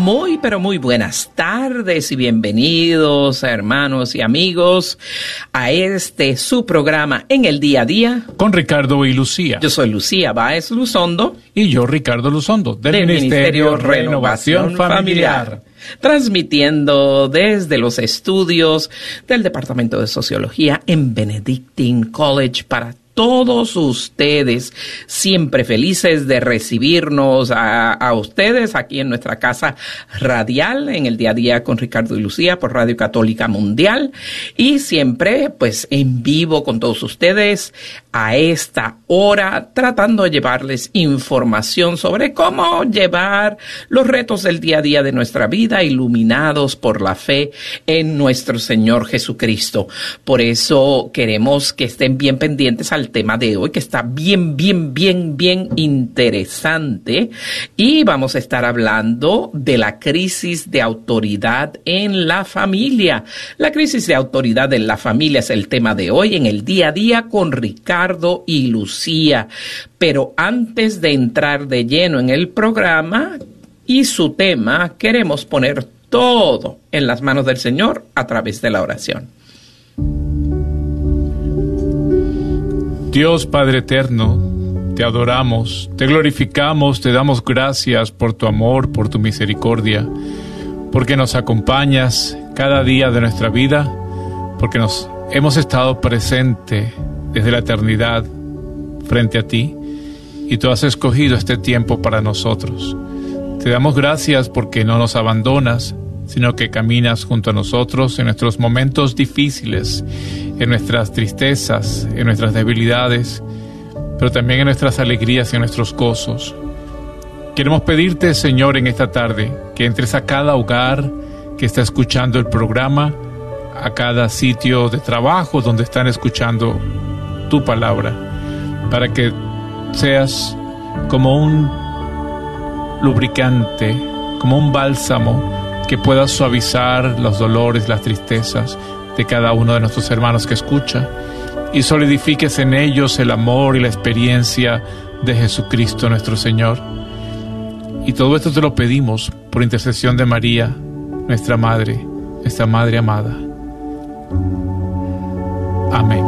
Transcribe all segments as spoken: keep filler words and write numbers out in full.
Muy, pero muy buenas tardes y bienvenidos, hermanos y amigos, a este su programa En el Día a Día. Con Ricardo y Lucía. Yo soy Lucía Báez Luzondo. Y yo, Ricardo Luzondo, del, del Ministerio, Ministerio Renovación, Renovación Familiar. Familiar. Transmitiendo desde los estudios del Departamento de Sociología en Benedictine College para todos ustedes, siempre felices de recibirnos a, a ustedes aquí en nuestra casa radial, en el Día a Día con Ricardo y Lucía por Radio Católica Mundial, y siempre pues en vivo con todos ustedes a esta hora, tratando de llevarles información sobre cómo llevar los retos del día a día de nuestra vida, iluminados por la fe en nuestro Señor Jesucristo. Por eso queremos que estén bien pendientes al tema de hoy, que está bien, bien, bien, bien interesante, y vamos a estar hablando de la crisis de autoridad en la familia. La crisis de autoridad en la familia es el tema de hoy en el Día a Día con Ricardo y Lucía. Pero antes de entrar de lleno en el programa y su tema, queremos poner todo en las manos del Señor a través de la oración. Dios Padre eterno, te adoramos, te glorificamos, te damos gracias por tu amor, por tu misericordia, porque nos acompañas cada día de nuestra vida, porque nos hemos estado presente desde la eternidad frente a ti, y tú has escogido este tiempo para nosotros. Te damos gracias porque no nos abandonas, sino que caminas junto a nosotros en nuestros momentos difíciles, en nuestras tristezas, en nuestras debilidades, pero también en nuestras alegrías y en nuestros gozos. Queremos pedirte, Señor, en esta tarde, que entres a cada hogar que está escuchando el programa, a cada sitio de trabajo donde están escuchando tu palabra, para que seas como un lubricante, como un bálsamo, que pueda suavizar los dolores, las tristezas de cada uno de nuestros hermanos que escucha, y solidifiques en ellos el amor y la experiencia de Jesucristo nuestro Señor. Y todo esto te lo pedimos por intercesión de María, nuestra Madre, nuestra Madre amada. Amén.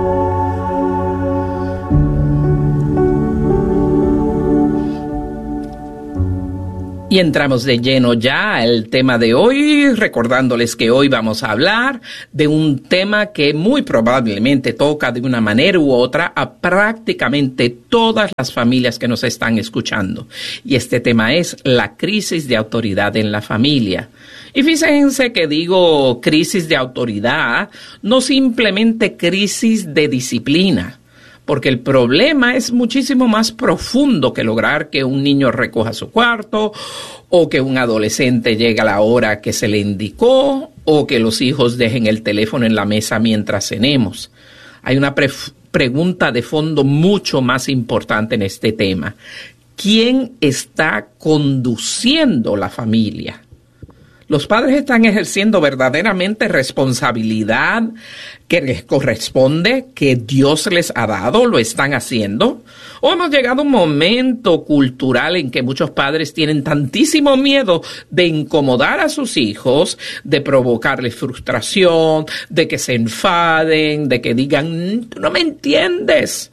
Y entramos de lleno ya al tema de hoy, recordándoles que hoy vamos a hablar de un tema que muy probablemente toca de una manera u otra a prácticamente todas las familias que nos están escuchando. Y este tema es la crisis de autoridad en la familia. Y fíjense que digo crisis de autoridad, no simplemente crisis de disciplina, porque el problema es muchísimo más profundo que lograr que un niño recoja su cuarto, o que un adolescente llegue a la hora que se le indicó, o que los hijos dejen el teléfono en la mesa mientras cenemos. Hay una pre- pregunta de fondo mucho más importante en este tema. ¿Quién está conduciendo la familia? ¿Los padres están ejerciendo verdaderamente responsabilidad que les corresponde, que Dios les ha dado? ¿Lo están haciendo? ¿O hemos llegado a un momento cultural en que muchos padres tienen tantísimo miedo de incomodar a sus hijos, de provocarles frustración, de que se enfaden, de que digan, tú no me entiendes?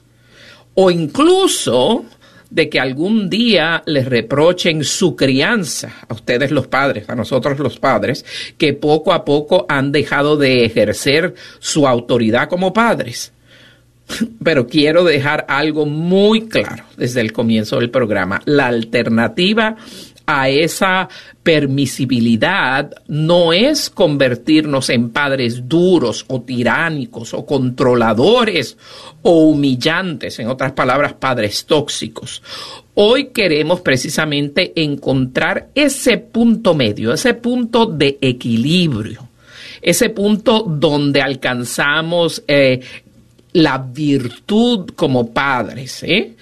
O incluso de que algún día les reprochen su crianza, a ustedes los padres, a nosotros los padres, que poco a poco han dejado de ejercer su autoridad como padres. Pero quiero dejar algo muy claro desde el comienzo del programa. La alternativa a esa permisibilidad no es convertirnos en padres duros o tiránicos o controladores o humillantes, en otras palabras, padres tóxicos. Hoy queremos precisamente encontrar ese punto medio, ese punto de equilibrio, ese punto donde alcanzamos eh, la virtud como padres, ¿eh?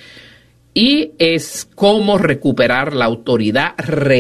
Y es cómo recuperar la autoridad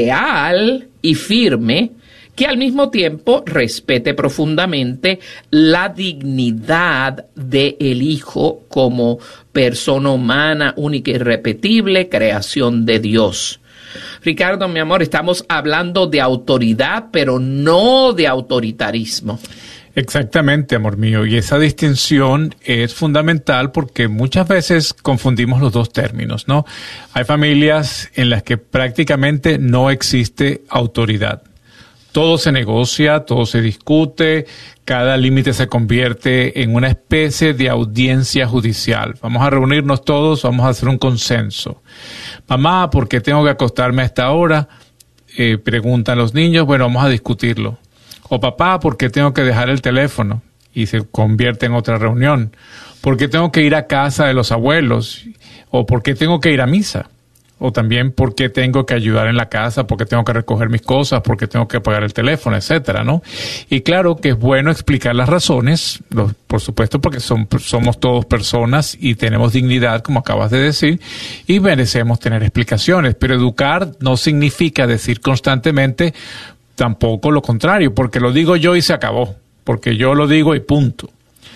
real y firme que al mismo tiempo respete profundamente la dignidad del hijo como persona humana única y irrepetible, creación de Dios. Ricardo, mi amor, estamos hablando de autoridad, pero no de autoritarismo. Exactamente, amor mío, y esa distinción es fundamental porque muchas veces confundimos los dos términos, ¿no? Hay familias en las que prácticamente no existe autoridad. Todo se negocia, todo se discute, cada límite se convierte en una especie de audiencia judicial. Vamos a reunirnos todos, vamos a hacer un consenso. Mamá, ¿por qué tengo que acostarme a esta hora? Eh, preguntan los niños, bueno, vamos a discutirlo. O papá, ¿por qué tengo que dejar el teléfono? Y se convierte en otra reunión. ¿Por qué tengo que ir a casa de los abuelos? O ¿por qué tengo que ir a misa? O también, ¿por qué tengo que ayudar en la casa? ¿Por qué tengo que recoger mis cosas? ¿Por qué tengo que pagar el teléfono? Etcétera, ¿no? Y claro que es bueno explicar las razones, los, por supuesto, porque son, somos todos personas y tenemos dignidad, como acabas de decir, y merecemos tener explicaciones. Pero educar no significa decir constantemente tampoco lo contrario, porque lo digo yo y se acabó, porque yo lo digo y punto.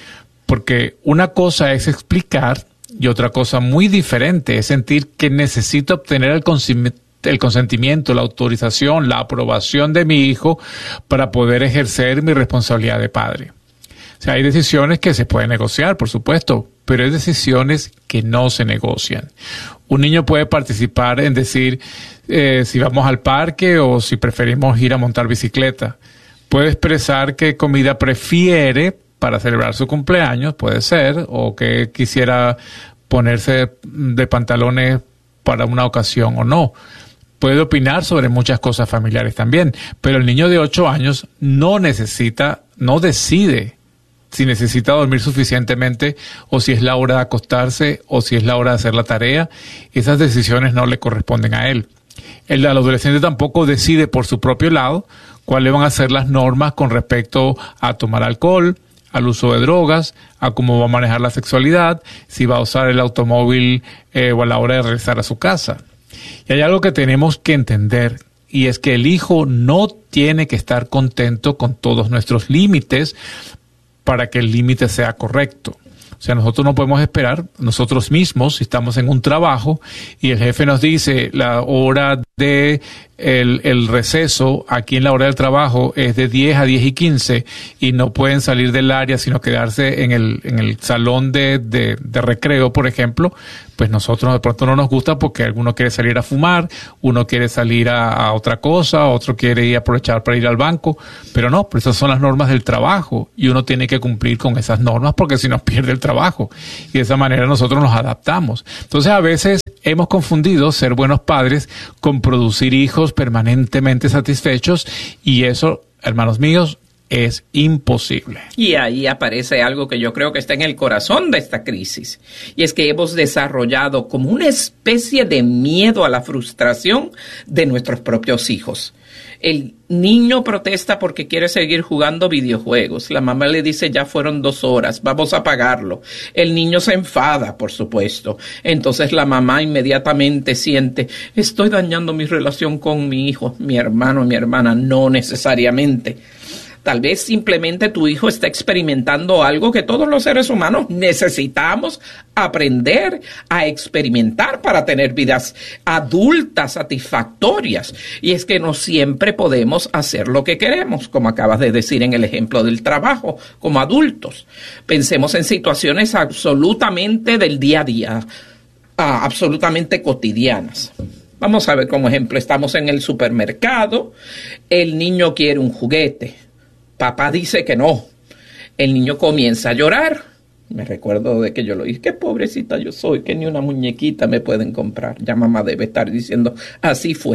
Porque una cosa es explicar y otra cosa muy diferente es sentir que necesito obtener el consentimiento, el consentimiento, la autorización, la aprobación de mi hijo para poder ejercer mi responsabilidad de padre. O sea, hay decisiones que se pueden negociar, por supuesto, pero hay decisiones que no se negocian. Un niño puede participar en decir eh, si vamos al parque o si preferimos ir a montar bicicleta. Puede expresar qué comida prefiere para celebrar su cumpleaños, puede ser, o que quisiera ponerse de pantalones para una ocasión o no. Puede opinar sobre muchas cosas familiares también, pero el niño de ocho años no necesita, no decide si necesita dormir suficientemente o si es la hora de acostarse o si es la hora de hacer la tarea. Esas decisiones no le corresponden a él. El adolescente tampoco decide por su propio lado cuáles van a ser las normas con respecto a tomar alcohol, al uso de drogas, a cómo va a manejar la sexualidad, si va a usar el automóvil eh, o a la hora de regresar a su casa. Y hay algo que tenemos que entender, y es que el hijo no tiene que estar contento con todos nuestros límites para que el límite sea correcto. O sea, nosotros no podemos esperar, nosotros mismos, si estamos en un trabajo y el jefe nos dice la hora de el, el receso aquí en la hora del trabajo es de diez a diez y quince y no pueden salir del área sino quedarse en el, en el salón de, de, de recreo, por ejemplo, pues nosotros de pronto no nos gusta porque alguno quiere salir a fumar, uno quiere salir a, a otra cosa, otro quiere ir a aprovechar para ir al banco, pero no, pues esas son las normas del trabajo y uno tiene que cumplir con esas normas porque si no pierde el trabajo y de esa manera nosotros nos adaptamos. Entonces a veces hemos confundido ser buenos padres con producir hijos permanentemente satisfechos y eso, hermanos míos, es imposible. Y ahí aparece algo que yo creo que está en el corazón de esta crisis. Y es que hemos desarrollado como una especie de miedo a la frustración de nuestros propios hijos. El niño protesta porque quiere seguir jugando videojuegos. La mamá le dice, ya fueron dos horas, vamos a pagarlo. El niño se enfada, por supuesto. Entonces la mamá inmediatamente siente, estoy dañando mi relación con mi hijo, mi hermano, mi hermana. No necesariamente. Tal vez simplemente tu hijo está experimentando algo que todos los seres humanos necesitamos aprender a experimentar para tener vidas adultas satisfactorias. Y es que no siempre podemos hacer lo que queremos, como acabas de decir en el ejemplo del trabajo, como adultos. Pensemos en situaciones absolutamente del día a día, ah, absolutamente cotidianas. Vamos a ver como ejemplo, estamos en el supermercado, el niño quiere un juguete. Papá dice que no. El niño comienza a llorar. Me recuerdo de que yo lo dije, qué pobrecita yo soy, que ni una muñequita me pueden comprar. Ya mamá debe estar diciendo, así fue.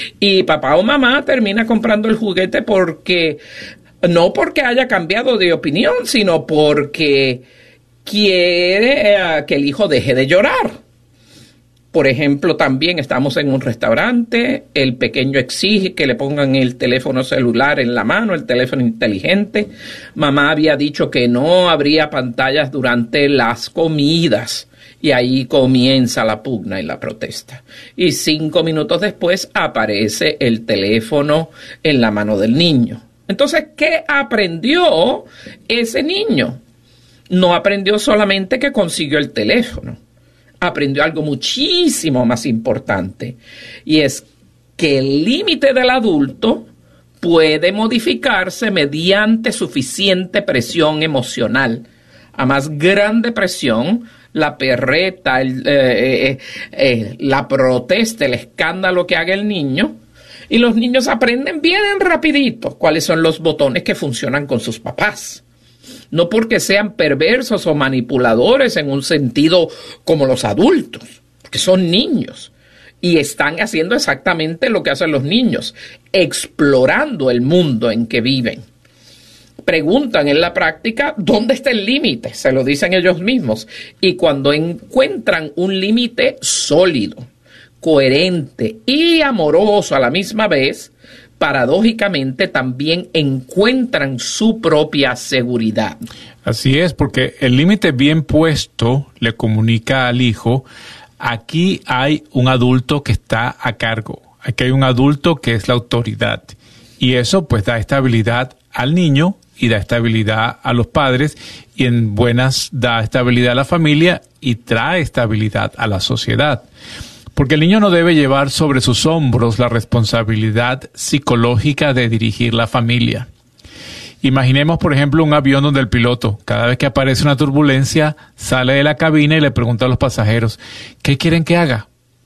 Y papá o mamá termina comprando el juguete porque, no porque haya cambiado de opinión, sino porque quiere eh, que el hijo deje de llorar. Por ejemplo, también estamos en un restaurante, el pequeño exige que le pongan el teléfono celular en la mano, el teléfono inteligente. Mamá había dicho que no habría pantallas durante las comidas y ahí comienza la pugna y la protesta. Y cinco minutos después aparece el teléfono en la mano del niño. Entonces, ¿qué aprendió ese niño? No aprendió solamente que consiguió el teléfono. Aprendió algo muchísimo más importante, y es que el límite del adulto puede modificarse mediante suficiente presión emocional. A más grande presión, la perreta, el, eh, eh, eh, la protesta, el escándalo que haga el niño, y los niños aprenden bien rapidito cuáles son los botones que funcionan con sus papás. No porque sean perversos o manipuladores en un sentido como los adultos, porque son niños y están haciendo exactamente lo que hacen los niños, explorando el mundo en que viven. Preguntan en la práctica dónde está el límite, se lo dicen ellos mismos, y cuando encuentran un límite sólido, coherente y amoroso a la misma vez, paradójicamente también encuentran su propia seguridad. Así es, porque el límite bien puesto le comunica al hijo: aquí hay un adulto que está a cargo, aquí hay un adulto que es la autoridad, y eso pues da estabilidad al niño y da estabilidad a los padres, y en buenas da estabilidad a la familia y trae estabilidad a la sociedad. Porque el niño no debe llevar sobre sus hombros la responsabilidad psicológica de dirigir la familia. Imaginemos, por ejemplo, un avión donde el piloto, cada vez que aparece una turbulencia, sale de la cabina y le pregunta a los pasajeros: ¿qué quieren que haga?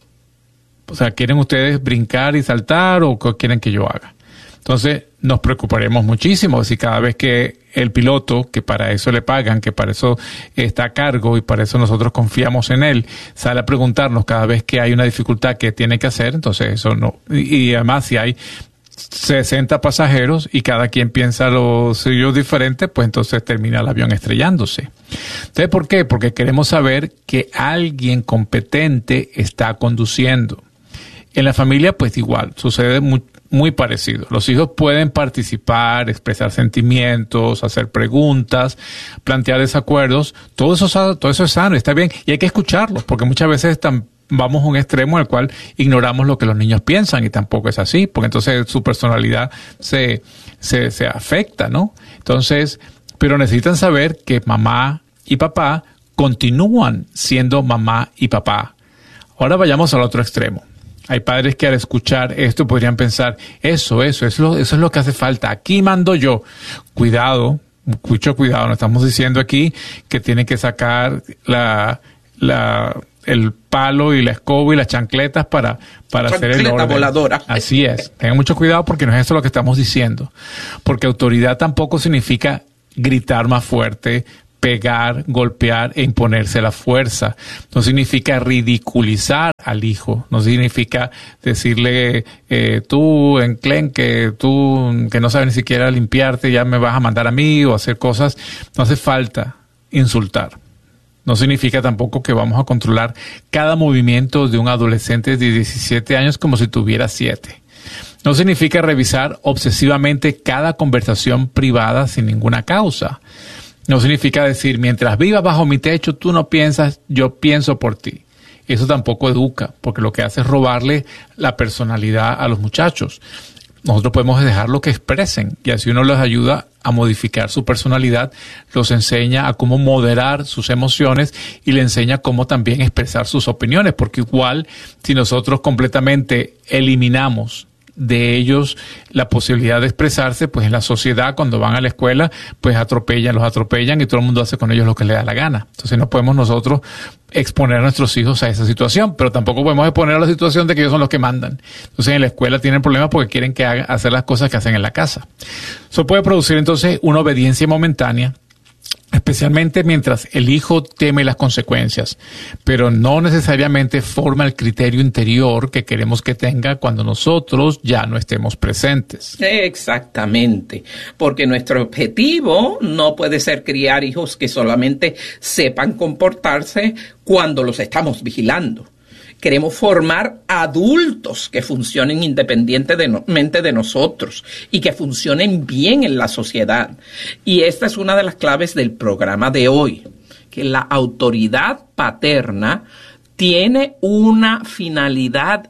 O sea, ¿quieren ustedes brincar y saltar o qué quieren que yo haga? Entonces, nos preocuparemos muchísimo si cada vez que el piloto, que para eso le pagan, que para eso está a cargo y para eso nosotros confiamos en él, sale a preguntarnos cada vez que hay una dificultad que tiene que hacer, entonces eso no. Y, y además, si hay sesenta pasajeros y cada quien piensa lo suyo diferente, pues entonces termina el avión estrellándose. Entonces, ¿por qué? Porque queremos saber que alguien competente está conduciendo. En la familia, pues igual, sucede muy, muy parecido. Los hijos pueden participar, expresar sentimientos, hacer preguntas, plantear desacuerdos. Todo eso, todo eso es sano, está bien. Y hay que escucharlos, porque muchas veces están, vamos a un extremo en el cual ignoramos lo que los niños piensan, y tampoco es así, porque entonces su personalidad se, se, se afecta, ¿no? Entonces, pero necesitan saber que mamá y papá continúan siendo mamá y papá. Ahora vayamos al otro extremo. Hay padres que al escuchar esto podrían pensar: eso, eso, eso es lo, eso es lo que hace falta. Aquí mando yo. Cuidado, mucho cuidado. No estamos diciendo aquí que tienen que sacar la, la, el palo y la escoba y las chancletas para, para hacer el orden. Voladora. Así es. Tengan mucho cuidado, porque no es eso lo que estamos diciendo. Porque autoridad tampoco significa gritar más fuerte, pegar, golpear e imponerse la fuerza. No significa ridiculizar al hijo. No significa decirle: eh, tú, enclenque, tú que no sabes ni siquiera limpiarte, ya me vas a mandar a mí, o hacer cosas. No hace falta insultar. No significa tampoco que vamos a controlar cada movimiento de un adolescente de diecisiete años como si tuviera siete. No significa revisar obsesivamente cada conversación privada sin ninguna causa. No significa decir: mientras vivas bajo mi techo, tú no piensas, yo pienso por ti. Eso tampoco educa, porque lo que hace es robarle la personalidad a los muchachos. Nosotros podemos dejarlo que expresen, y así uno les ayuda a modificar su personalidad, los enseña a cómo moderar sus emociones y le enseña cómo también expresar sus opiniones, porque igual si nosotros completamente eliminamos de ellos la posibilidad de expresarse, pues en la sociedad, cuando van a la escuela, pues atropellan, los atropellan y todo el mundo hace con ellos lo que le da la gana. Entonces no podemos nosotros exponer a nuestros hijos a esa situación, pero tampoco podemos exponer a la situación de que ellos son los que mandan. Entonces en la escuela tienen problemas porque quieren que hagan, hacer las cosas que hacen en la casa. Eso puede producir entonces una obediencia momentánea, especialmente mientras el hijo teme las consecuencias, pero no necesariamente forma el criterio interior que queremos que tenga cuando nosotros ya no estemos presentes. Exactamente, porque nuestro objetivo no puede ser criar hijos que solamente sepan comportarse cuando los estamos vigilando. Queremos formar adultos que funcionen independientemente de nosotros y que funcionen bien en la sociedad. Y esta es una de las claves del programa de hoy, que la autoridad paterna tiene una finalidad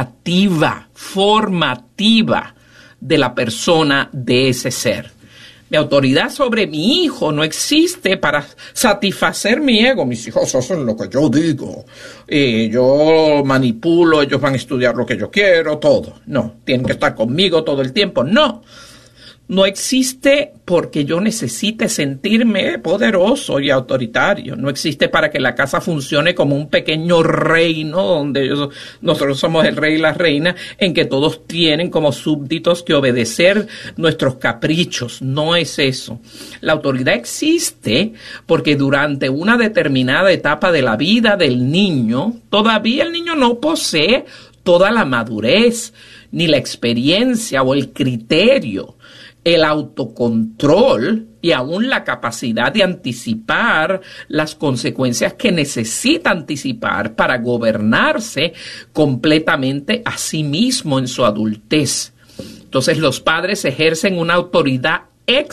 educativa, formativa de la persona de ese ser. Mi autoridad sobre mi hijo no existe para satisfacer mi ego. Mis hijos hacen lo que yo digo. Eh, yo manipulo, ellos van a estudiar lo que yo quiero, todo. No, tienen que estar conmigo todo el tiempo. No. No existe porque yo necesite sentirme poderoso y autoritario. No existe para que la casa funcione como un pequeño reino donde yo, nosotros somos el rey y la reina, en que todos tienen como súbditos que obedecer nuestros caprichos. No es eso. La autoridad existe porque durante una determinada etapa de la vida del niño, todavía el niño no posee toda la madurez, ni la experiencia o el criterio, el autocontrol y aún la capacidad de anticipar las consecuencias que necesita anticipar para gobernarse completamente a sí mismo en su adultez. Entonces los padres ejercen una autoridad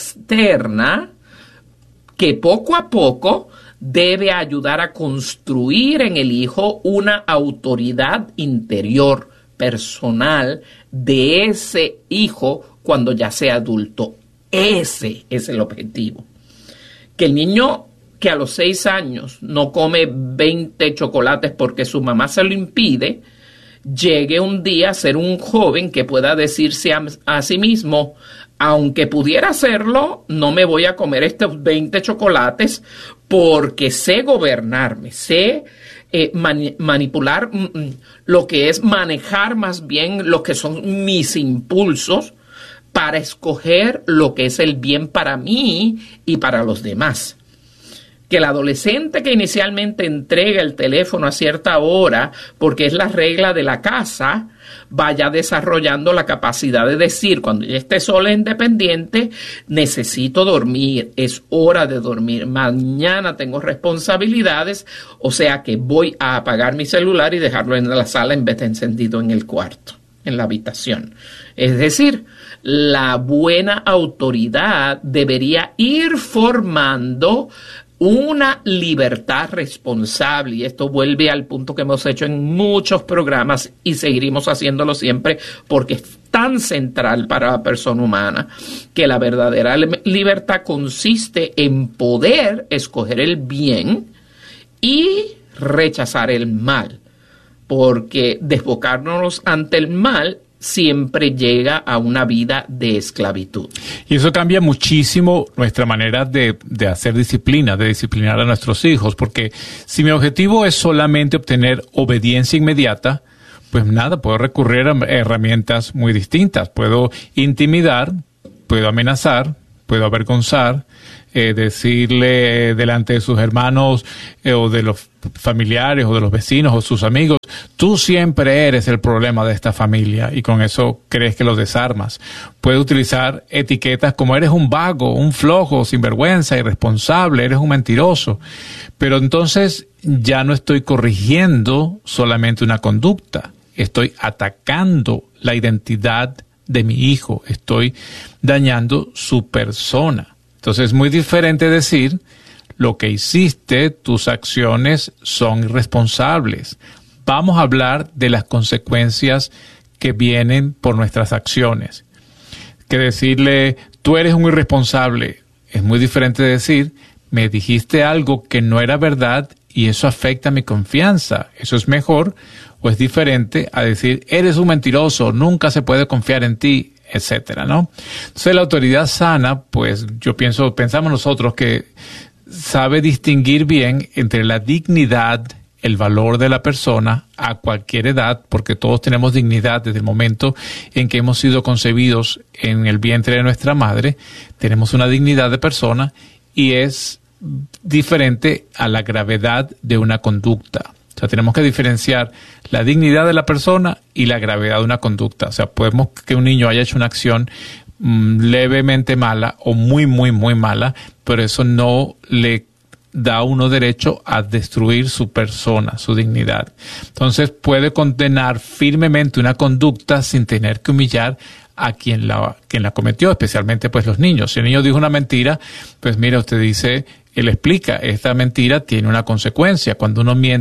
externa que poco a poco debe ayudar a construir en el hijo una autoridad interior, personal, de ese hijo cuando ya sea adulto. Ese es el objetivo. Que el niño que a los seis años no come veinte chocolates porque su mamá se lo impide, llegue un día a ser un joven que pueda decirse a, a sí mismo, aunque pudiera hacerlo, no me voy a comer estos veinte chocolates porque sé gobernarme, sé eh, mani- manipular mm, lo que es manejar más bien lo que son mis impulsos para escoger lo que es el bien para mí y para los demás. Que el adolescente que inicialmente entrega el teléfono a cierta hora, porque es la regla de la casa, vaya desarrollando la capacidad de decir, cuando ya esté sola e independiente, necesito dormir, es hora de dormir, mañana tengo responsabilidades, o sea que voy a apagar mi celular y dejarlo en la sala en vez de encendido en el cuarto, en la habitación. Es decir, la buena autoridad debería ir formando una libertad responsable, y esto vuelve al punto que hemos hecho en muchos programas y seguiremos haciéndolo siempre porque es tan central para la persona humana, que la verdadera libertad consiste en poder escoger el bien y rechazar el mal, porque desbocarnos ante el mal siempre llega a una vida de esclavitud. Y eso cambia muchísimo nuestra manera de, de hacer disciplina, de disciplinar a nuestros hijos, porque si mi objetivo es solamente obtener obediencia inmediata, pues nada, puedo recurrir a herramientas muy distintas. Puedo intimidar, puedo amenazar, puedo avergonzar, eh, decirle delante de sus hermanos eh, o de los familiares o de los vecinos o sus amigos, tú siempre eres el problema de esta familia, y con eso crees que los desarmas. Puedes utilizar etiquetas como eres un vago, un flojo, sinvergüenza, irresponsable, eres un mentiroso. Pero entonces ya no estoy corrigiendo solamente una conducta, estoy atacando la identidad de mi hijo, estoy dañando su persona. Entonces es muy diferente decir, lo que hiciste, tus acciones son irresponsables. Vamos a hablar de las consecuencias que vienen por nuestras acciones. Que decirle, tú eres un irresponsable, es muy diferente de decir, me dijiste algo que no era verdad y eso afecta mi confianza. Eso es mejor o es diferente a decir, eres un mentiroso, nunca se puede confiar en ti, etcétera, ¿no? Entonces la autoridad sana, pues yo pienso, pensamos nosotros que sabe distinguir bien entre la dignidad, el valor de la persona a cualquier edad, porque todos tenemos dignidad desde el momento en que hemos sido concebidos en el vientre de nuestra madre, tenemos una dignidad de persona y es diferente a la gravedad de una conducta. O sea, tenemos que diferenciar la dignidad de la persona y la gravedad de una conducta. O sea, podemos que un niño haya hecho una acción mmm, levemente mala o muy, muy, muy mala, pero eso no le da a uno derecho a destruir su persona, su dignidad. Entonces puede condenar firmemente una conducta sin tener que humillar a quien la, quien la cometió, especialmente pues los niños. Si el niño dijo una mentira, pues mira, usted dice, él explica, esta mentira tiene una consecuencia. Cuando uno miente,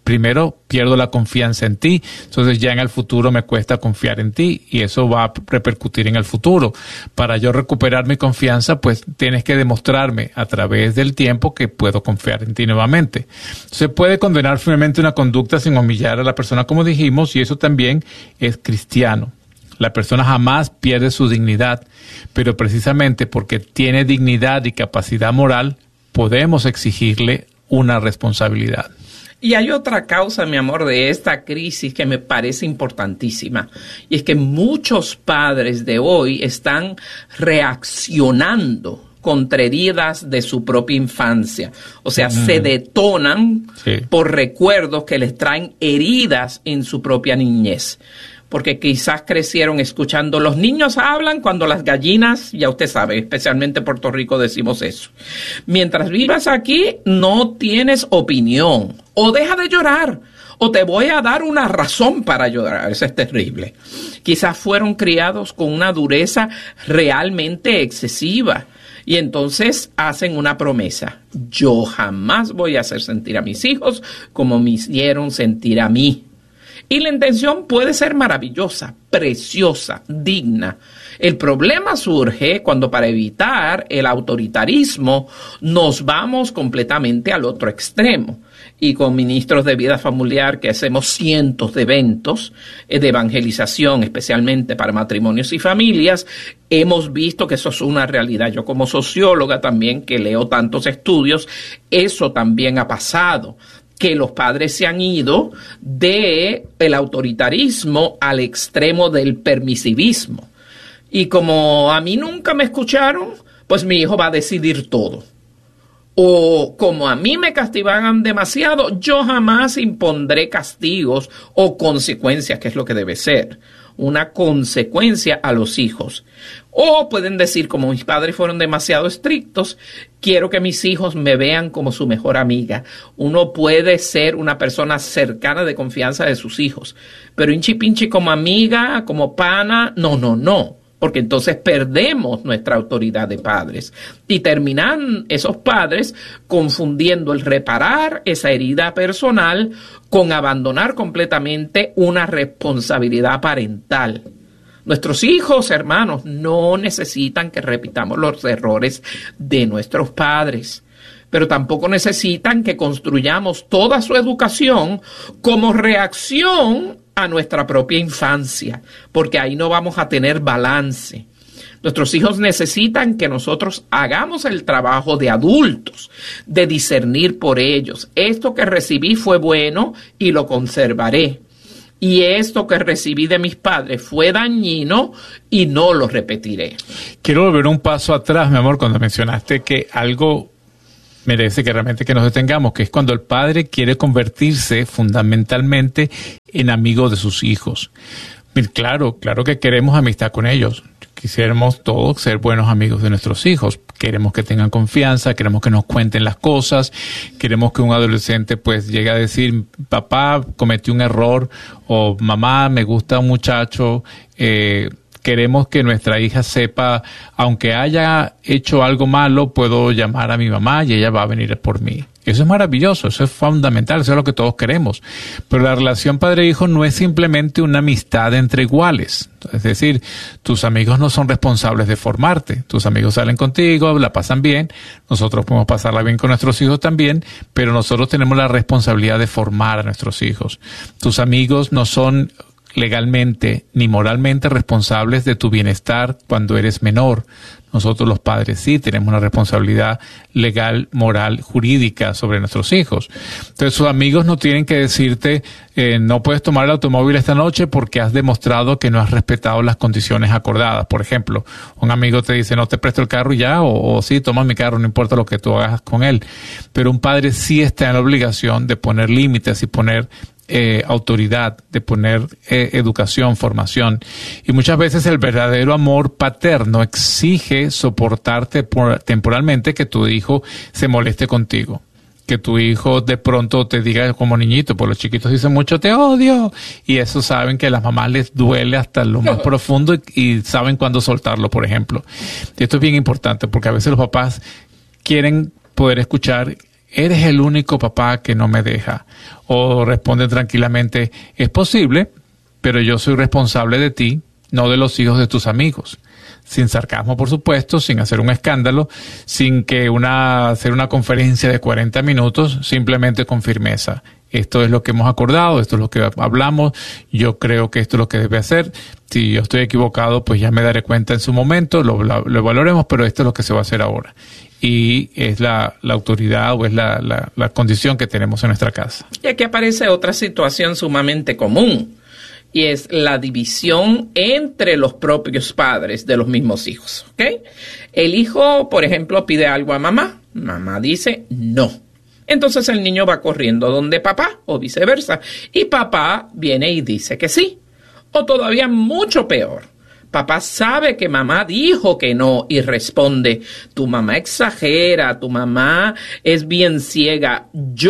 primero pierdo la confianza en ti, entonces ya en el futuro me cuesta confiar en ti y eso va a repercutir en el futuro. Para yo recuperar mi confianza, pues tienes que demostrarme a través del tiempo que puedo confiar en ti nuevamente. Se puede condenar firmemente una conducta sin humillar a la persona, como dijimos, y eso también es cristiano. La persona jamás pierde su dignidad, pero precisamente porque tiene dignidad y capacidad moral, podemos exigirle una responsabilidad. Y hay otra causa, mi amor, de esta crisis que me parece importantísima. Y es que muchos padres de hoy están reaccionando contra heridas de su propia infancia. O sea, mm. se detonan sí. por recuerdos que les traen heridas en su propia niñez. Porque quizás crecieron escuchando, los niños hablan cuando las gallinas, ya usted sabe, especialmente en Puerto Rico decimos eso. Mientras vivas aquí, no tienes opinión. O deja de llorar, o te voy a dar una razón para llorar. Eso es terrible. Quizás fueron criados con una dureza realmente excesiva. Y entonces hacen una promesa. Yo jamás voy a hacer sentir a mis hijos como me hicieron sentir a mí. Y la intención puede ser maravillosa, preciosa, digna. El problema surge cuando para evitar el autoritarismo nos vamos completamente al otro extremo. Y con ministros de vida familiar que hacemos cientos de eventos de evangelización, especialmente para matrimonios y familias, hemos visto que eso es una realidad. Yo como socióloga también, que leo tantos estudios, eso también ha pasado. Que los padres se han ido de el autoritarismo al extremo del permisivismo. Y como a mí nunca me escucharon, pues mi hijo va a decidir todo. O como a mí me castigaban demasiado, yo jamás impondré castigos o consecuencias, que es lo que debe ser. Una consecuencia a los hijos. O pueden decir, como mis padres fueron demasiado estrictos, quiero que mis hijos me vean como su mejor amiga. Uno puede ser una persona cercana de confianza de sus hijos, pero hinchi pinchi como amiga, como pana, no, no, no. Porque entonces perdemos nuestra autoridad de padres y terminan esos padres confundiendo el reparar esa herida personal con abandonar completamente una responsabilidad parental. Nuestros hijos, hermanos, no necesitan que repitamos los errores de nuestros padres, pero tampoco necesitan que construyamos toda su educación como reacción a nuestra propia infancia, porque ahí no vamos a tener balance. Nuestros hijos necesitan que nosotros hagamos el trabajo de adultos, de discernir por ellos. Esto que recibí fue bueno y lo conservaré. Y esto que recibí de mis padres fue dañino y no lo repetiré. Quiero volver un paso atrás, mi amor, cuando mencionaste que algo merece que realmente que nos detengamos, que es cuando el padre quiere convertirse fundamentalmente en amigo de sus hijos. Claro, claro que queremos amistad con ellos. Quisiéramos todos ser buenos amigos de nuestros hijos. Queremos que tengan confianza, queremos que nos cuenten las cosas, queremos que un adolescente pues llegue a decir, papá, cometí un error, o mamá, me gusta un muchacho. Eh, queremos que nuestra hija sepa, aunque haya hecho algo malo, puedo llamar a mi mamá y ella va a venir por mí. Eso es maravilloso, eso es fundamental, eso es lo que todos queremos. Pero la relación padre-hijo no es simplemente una amistad entre iguales. Es decir, tus amigos no son responsables de formarte. Tus amigos salen contigo, la pasan bien. Nosotros podemos pasarla bien con nuestros hijos también, pero nosotros tenemos la responsabilidad de formar a nuestros hijos. Tus amigos no son legalmente ni moralmente responsables de tu bienestar cuando eres menor. Nosotros los padres sí tenemos una responsabilidad legal, moral, jurídica sobre nuestros hijos. Entonces sus amigos no tienen que decirte eh, no puedes tomar el automóvil esta noche porque has demostrado que no has respetado las condiciones acordadas. Por ejemplo, un amigo te dice no te presto el carro ya, o, o sí, toma mi carro, no importa lo que tú hagas con él. Pero un padre sí está en la obligación de poner límites y poner Eh, autoridad, de poner eh, educación, formación. Y muchas veces el verdadero amor paterno exige soportarte por, temporalmente que tu hijo se moleste contigo. Que tu hijo de pronto te diga como niñito, pues los chiquitos dicen mucho te odio. Y eso saben que a las mamás les duele hasta lo más profundo y, y saben cuándo soltarlo, por ejemplo. Y esto es bien importante porque a veces los papás quieren poder escuchar eres el único papá que no me deja. O responden tranquilamente, es posible, pero yo soy responsable de ti, no de los hijos de tus amigos. Sin sarcasmo, por supuesto, sin hacer un escándalo, sin que una hacer una conferencia de cuarenta minutos, simplemente con firmeza. Esto es lo que hemos acordado, esto es lo que hablamos, yo creo que esto es lo que debe hacer. Si yo estoy equivocado, pues ya me daré cuenta en su momento, lo, lo, lo valoremos, pero esto es lo que se va a hacer ahora. Y es la, la autoridad o es la, la, la condición que tenemos en nuestra casa. Y aquí aparece otra situación sumamente común, y es la división entre los propios padres de los mismos hijos, ¿ok? El hijo, por ejemplo, pide algo a mamá, mamá dice no. Entonces el niño va corriendo donde papá o viceversa, y papá viene y dice que sí. O todavía mucho peor, papá sabe que mamá dijo que no y responde, tu mamá exagera, tu mamá es bien ciega,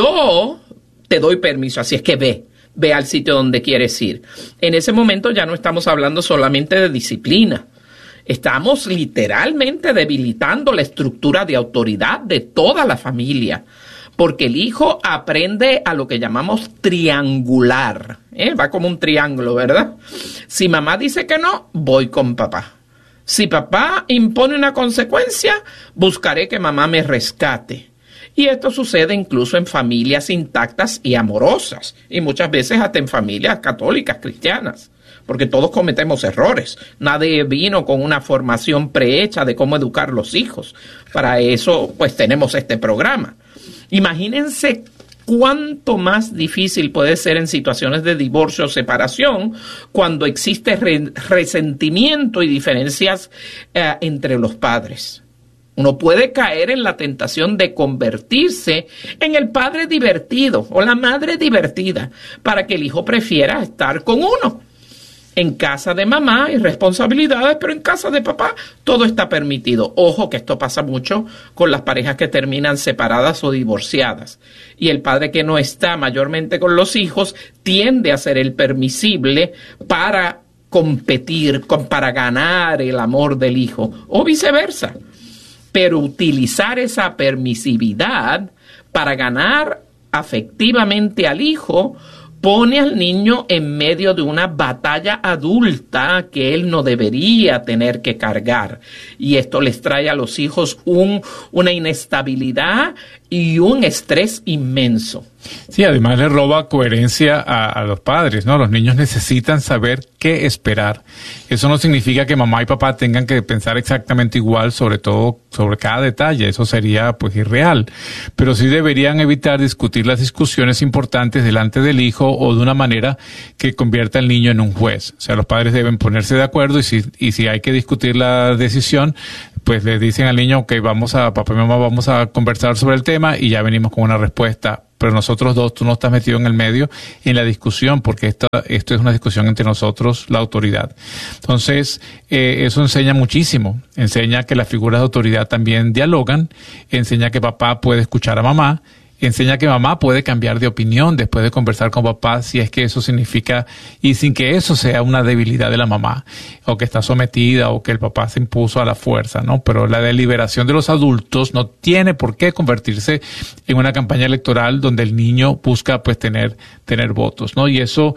yo te doy permiso, así es que ve. Ve al sitio donde quieres ir. En ese momento ya no estamos hablando solamente de disciplina. Estamos literalmente debilitando la estructura de autoridad de toda la familia. Porque el hijo aprende a lo que llamamos triangular. ¿eh? Va como un triángulo, ¿verdad? Si mamá dice que no, voy con papá. Si papá impone una consecuencia, buscaré que mamá me rescate. Y esto sucede incluso en familias intactas y amorosas, y muchas veces hasta en familias católicas, cristianas, porque todos cometemos errores. Nadie vino con una formación prehecha de cómo educar los hijos. Para eso, pues, tenemos este programa. Imagínense cuánto más difícil puede ser en situaciones de divorcio o separación cuando existe re- resentimiento y diferencias eh, entre los padres. Uno puede caer en la tentación de convertirse en el padre divertido o la madre divertida para que el hijo prefiera estar con uno. En casa de mamá hay responsabilidades, pero en casa de papá todo está permitido. Ojo que esto pasa mucho con las parejas que terminan separadas o divorciadas. Y el padre que no está mayormente con los hijos tiende a ser el permisible para competir, para ganar el amor del hijo o viceversa. Pero utilizar esa permisividad para ganar afectivamente al hijo pone al niño en medio de una batalla adulta que él no debería tener que cargar. Y esto les trae a los hijos un, una inestabilidad y un estrés inmenso. Sí, además le roba coherencia a, a los padres, ¿no? Los niños necesitan saber qué esperar. Eso no significa que mamá y papá tengan que pensar exactamente igual, sobre todo sobre cada detalle. Eso sería, pues, irreal. Pero sí deberían evitar discutir las discusiones importantes delante del hijo o de una manera que convierta al niño en un juez. O sea, los padres deben ponerse de acuerdo y si, y si hay que discutir la decisión, pues le dicen al niño, ok, vamos a, papá y mamá, vamos a conversar sobre el tema y ya venimos con una respuesta. Pero nosotros dos, tú no estás metido en el medio en la discusión, porque esto, esto es una discusión entre nosotros, la autoridad. Entonces, eh, eso enseña muchísimo. Enseña que las figuras de autoridad también dialogan, enseña que papá puede escuchar a mamá, enseña que mamá puede cambiar de opinión después de conversar con papá, si es que eso significa, y sin que eso sea una debilidad de la mamá, o que está sometida, o que el papá se impuso a la fuerza, ¿no? Pero la deliberación de los adultos no tiene por qué convertirse en una campaña electoral donde el niño busca, pues, tener, tener votos, ¿no? Y eso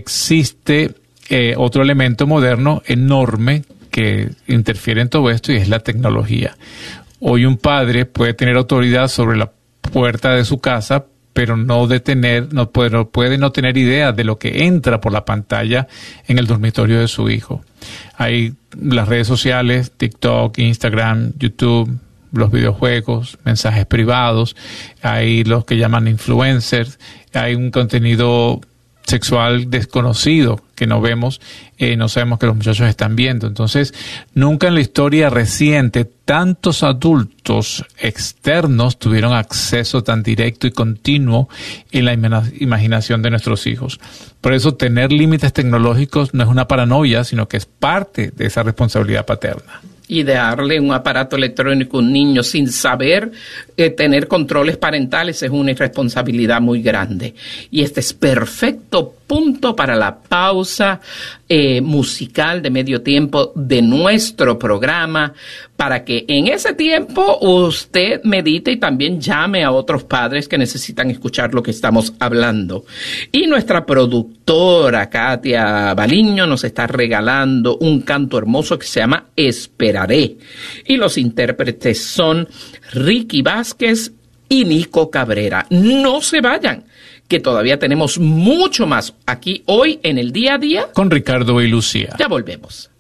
existe, eh, otro elemento moderno enorme que interfiere en todo esto, y es la tecnología. Hoy un padre puede tener autoridad sobre la puerta de su casa, pero no de tener, no puede, no puede no tener idea de lo que entra por la pantalla en el dormitorio de su hijo. Hay las redes sociales, TikTok, Instagram, YouTube, los videojuegos, mensajes privados, hay los que llaman influencers, hay un contenido sexual desconocido que no vemos, eh, no sabemos que los muchachos están viendo. Entonces, nunca en la historia reciente tantos adultos externos tuvieron acceso tan directo y continuo en la imagina- imaginación de nuestros hijos. Por eso, tener límites tecnológicos no es una paranoia, sino que es parte de esa responsabilidad paterna. Y de darle un aparato electrónico a un niño sin saber eh, tener controles parentales es una irresponsabilidad muy grande. Y este es perfecto punto para la pausa eh, musical de medio tiempo de nuestro programa, para que en ese tiempo usted medite y también llame a otros padres que necesitan escuchar lo que estamos hablando. Y nuestra productora Katia Baliño nos está regalando un canto hermoso que se llama Esperaré. Y los intérpretes son Ricky Vázquez y Nico Cabrera. No se vayan, que todavía tenemos mucho más aquí hoy en el día a día con Ricardo y Lucía. Ya volvemos.